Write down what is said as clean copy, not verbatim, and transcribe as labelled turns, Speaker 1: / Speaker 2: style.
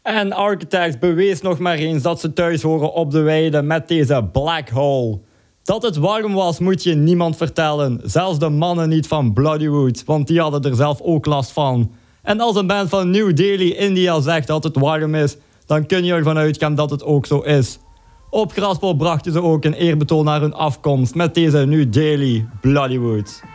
Speaker 1: En Architects bewees nog maar eens dat ze thuis horen op de weide met deze Black Hole. Dat het warm was moet je niemand vertellen, zelfs de mannen niet van Bloodywood, want die hadden er zelf ook last van. En als een band van New Delhi, India zegt dat het warm is, dan kun je ervan uitgaan dat het ook zo is. Op Graspop brachten ze ook een eerbetoon naar hun afkomst met deze New Delhi Bloodywood.